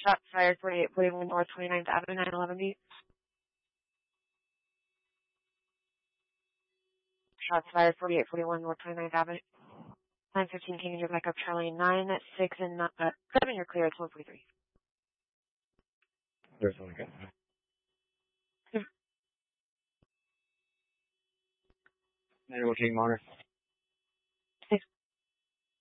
Shots fired, 4841 North 29th Avenue, 911 beat. Shots fired, 4841 North 29th Avenue. 915 King, you're back up Charlie 9, 6, and 7, you're clear at 1243. There's one again. King Monitor.